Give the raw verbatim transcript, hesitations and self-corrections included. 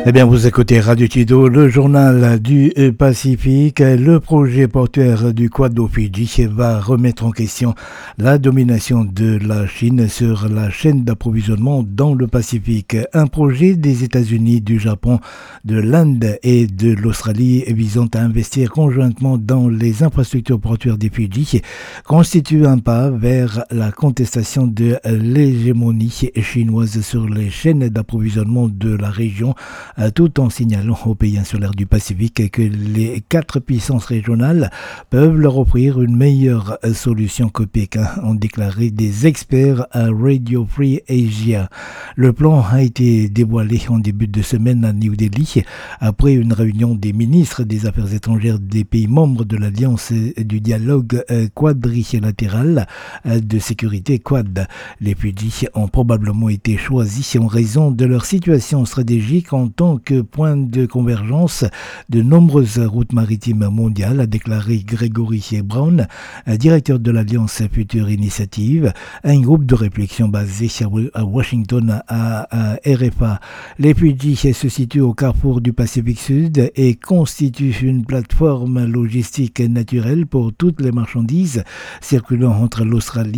Eh bien, vous écoutez Radio Tido, le journal du Pacifique. Le projet portuaire du Quad au Fidji va remettre en question la domination de la Chine sur la chaîne d'approvisionnement dans le Pacifique. Un projet des États-Unis, du Japon, de l'Inde et de l'Australie visant à investir conjointement dans les infrastructures portuaires des Fidji constitue un pas vers la contestation de l'hégémonie chinoise sur les chaînes d'approvisionnement de la région, tout en signalant aux pays insulaires du Pacifique que les quatre puissances régionales peuvent leur offrir une meilleure solution que Pékin, ont déclaré des experts à Radio Free Asia. Le plan a été dévoilé en début de semaine à New Delhi après une réunion des ministres des Affaires étrangères des pays membres de l'Alliance du dialogue quadrilatéral de sécurité Quad. Les Fidji ont probablement été choisis en raison de leur situation stratégique en tant que point de convergence de nombreuses routes maritimes mondiales, a déclaré Gregory Brown, directeur de l'Alliance Future Initiative, un groupe de réflexion basé à Washington à, à R F A. Les Fidji se situent au carrefour du Pacifique Sud et constituent une plateforme logistique naturelle pour toutes les marchandises circulant entre l'Australie